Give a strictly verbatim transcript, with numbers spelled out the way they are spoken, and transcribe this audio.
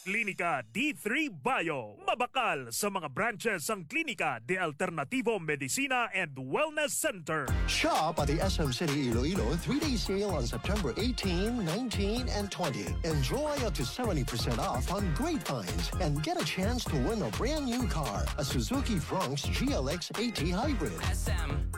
Klinika D three Bio. Mabakal sa mga branches ang Klinika de Alternativo Medicina and Wellness Center. Shop at the S M City Iloilo three-day sale on September eighteenth, nineteenth, and twentieth. Enjoy up to seventy percent off on great finds and get a chance to win a brand new car, a Suzuki Bronx G L X AT Hybrid. S M